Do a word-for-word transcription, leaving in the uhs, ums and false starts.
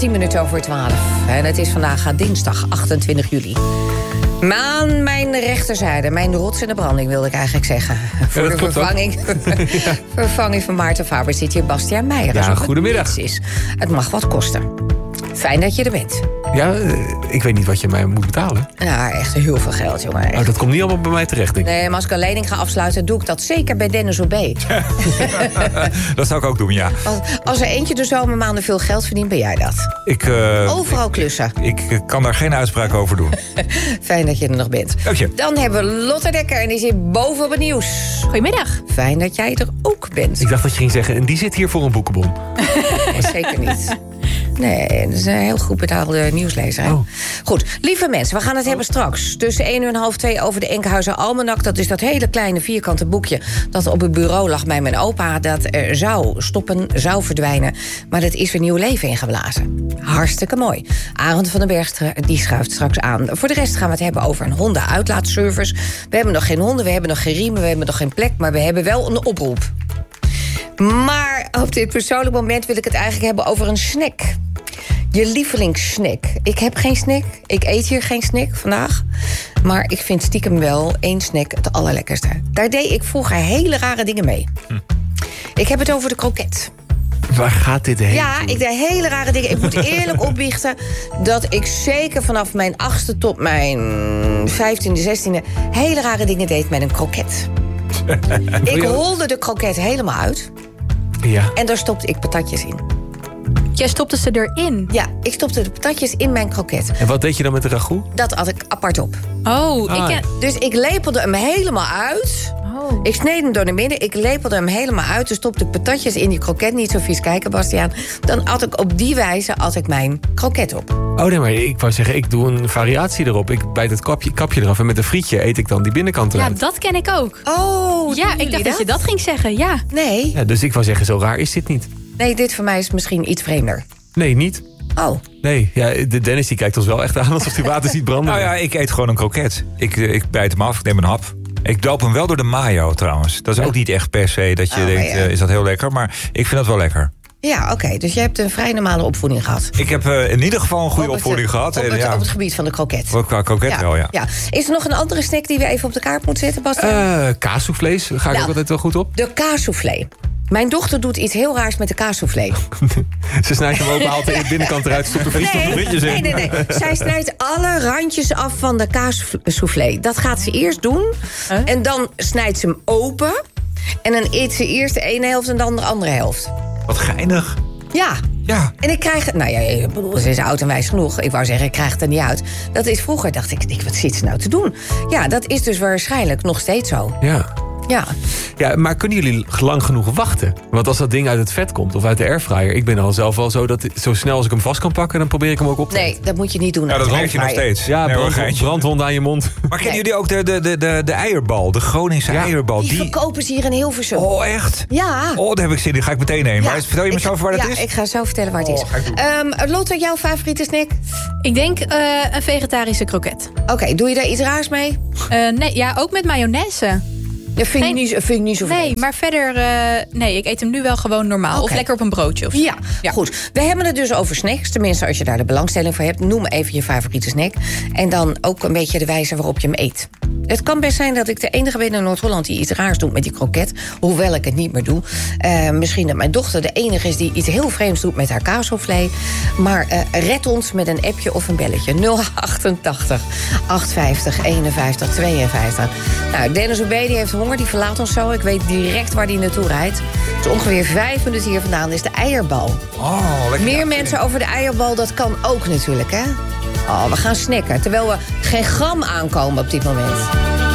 tien minuten over twaalf. En het is vandaag dinsdag achtentwintig juli. Maar aan mijn rechterzijde, mijn rots in de branding wilde ik eigenlijk zeggen. Voor ja, de vervanging, ja. vervanging van Maarten Faber zit hier Bastiaan Meijer. Ja, goedemiddag. Het, is. Het mag wat kosten. Fijn dat je er bent. Ja, ik weet niet wat je mij moet betalen. Nou, echt heel veel geld, jongen. Oh, dat komt niet allemaal bij mij terecht, denk ik. Nee, maar als ik een lening ga afsluiten, doe ik dat zeker bij Dennis O B. Dat zou ik ook doen, ja. Als, als er eentje de zomermaanden veel geld verdient, ben jij dat. Ik, uh, Overal klussen. Ik, ik kan daar geen uitspraak over doen. Fijn dat je er nog bent. Dank je. Dan hebben we Lotte Dekker en die zit boven op het nieuws. Goedemiddag. Fijn dat jij er ook bent. Ik dacht dat je ging zeggen, en die zit hier voor een boekenbon. Nee, zeker niet. Nee, dat is een heel goed betaalde nieuwslezer. Hè? Oh. Goed, lieve mensen, we gaan het hebben straks tussen één uur en half twee over de Enkhuizer Almanak. Dat is dat hele kleine vierkante boekje dat op het bureau lag bij mijn opa. Dat er zou stoppen, zou verdwijnen. Maar dat is weer nieuw leven ingeblazen. Hartstikke mooi. Arend van den Berg die schuift straks aan. Voor de rest gaan we het hebben over een hondenuitlaatservice. We hebben nog geen honden, we hebben nog geen riemen, we hebben nog geen plek, maar we hebben wel een oproep. Maar op dit persoonlijk moment wil ik het eigenlijk hebben over een snack. Je lievelingssnack. Ik heb geen snack. Ik eet hier geen snack vandaag. Maar ik vind stiekem wel één snack het allerlekkerste. Daar deed ik vroeger hele rare dingen mee. Hm. Ik heb het over de kroket. Waar gaat dit heen? Ja, ik deed hele rare dingen. Ik moet eerlijk opbiechten dat ik zeker vanaf mijn achtste tot mijn vijftiende, zestiende... hele rare dingen deed met een kroket. Ik holde de kroket helemaal uit. Ja. En daar stopte ik patatjes in. Jij stopte ze erin? Ja, ik stopte de patatjes in mijn kroket. En wat deed je dan met de ragout? Dat had ik apart op. Oh, Ah. ik ken... Dus ik lepelde hem helemaal uit. Oh. Ik sneed hem door de midden, ik lepelde hem helemaal uit. Dus stopte ik patatjes in die kroket. Niet zo vies kijken, Bastiaan. Dan had ik op die wijze had ik mijn kroket op. Oh nee, maar ik wou zeggen, ik doe een variatie erop. Ik bijt het kapje, kapje eraf en met een frietje eet ik dan die binnenkant Ja, eruit. dat ken ik ook. Oh, Ja, ik dacht dat je dat ging zeggen, ja. Nee, Ja, dus ik wou zeggen, zo raar is dit niet. nee, dit voor mij is misschien iets vreemder. Nee, niet. Oh, Nee, ja, de Dennis die kijkt ons wel echt aan alsof hij water ziet branden. Nou ja, ik eet gewoon een kroket. Ik, ik bijt hem af, ik neem een hap. Ik doop hem wel door de mayo trouwens. Dat is Ja. ook niet echt per se dat je Oh, denkt, ja. uh, is dat heel lekker. Maar ik vind dat wel lekker. ja, oké. Okay. Dus je hebt een vrij normale opvoeding gehad. Ik heb uh, in ieder geval een goede Op het- opvoeding gehad. Op En, het, ja, op het gebied van de kroket. ook qua kroket wel, ja. ja. Is er nog een andere snack die we even op de kaart moeten zetten, Bastiaan? Uh, kaassoufflés, ga ik Nou, ook altijd wel goed op. De kaassoufflé. Mijn dochter doet iets heel raars met de kaassoufflé. Ze snijdt hem open, haalt de binnenkant eruit, stopt de vries, Nee, stopt de frietjes in. nee, nee, nee. Zij snijdt alle randjes af van de kaassoufflé. Dat gaat ze eerst doen. Huh? En dan snijdt ze hem open. En dan eet ze eerst de ene helft en dan de andere helft. Wat geinig. Ja. Ja. En ik krijg... Nou ja, ik bedoel, ze is oud en wijs genoeg. Ik wou zeggen, ik krijg het er niet uit. Dat is vroeger, dacht ik, ik, wat zit ze nou te doen? Ja, dat is dus waarschijnlijk nog steeds zo. Ja. Ja. Ja, maar kunnen jullie lang genoeg wachten? Want als dat ding uit het vet komt of uit de airfryer... ik ben al zelf al zo dat zo snel als ik hem vast kan pakken... dan probeer ik hem ook op te Nee, dat moet je niet doen. Ja, dat weet je nog steeds. Ja, Nee, hoor, brand, geintje. brandwond aan je mond. Maar kennen Nee. jullie ook de, de, de, de, de eierbal? De Groningse Ja. eierbal? Die, verkopen ze hier in Hilversum. Oh, echt? Ja. Oh, daar heb ik zin in. Die ga ik meteen heen. Ja. Maar vertel je me Ik- zo even waar dat ja, is? ik ga zo vertellen waar het Oh, is. ga ik doen. Um, Lotte, jouw favoriete snack? Ik denk uh, een vegetarische kroket. Oké, okay, doe je daar iets raars mee? Uh, nee, ja, ook met mayonaise. Dat vind, Geen- ik niet, vind ik niet zo Nee, vreemd. maar verder... Uh, nee, ik eet hem nu wel gewoon normaal. Oké. Of lekker op een broodje of zo. Ja, Ja. goed. We hebben het dus over snacks. Tenminste, als je daar de belangstelling voor hebt. Noem even je favoriete snack. En dan ook een beetje de wijze waarop je hem eet. Het kan best zijn dat ik de enige ben in Noord-Holland... die iets raars doet met die kroket. Hoewel ik het niet meer doe. Uh, misschien dat mijn dochter de enige is die iets heel vreemds doet met haar kaassoufflé. Maar uh, red ons met een appje of een belletje. nul achtentachtig achthonderdvijftig eenenvijftig tweeënvijftig. Nou, Dennis O B die heeft honger, die verlaat ons zo. Ik weet direct waar die naartoe rijdt. Het is ongeveer vijf minuten hier vandaan, is de eierbal. Oh, lekker. Meer mensen over de eierbal, dat kan ook natuurlijk, hè? Oh, we gaan snacken, terwijl we geen gram aankomen op dit moment.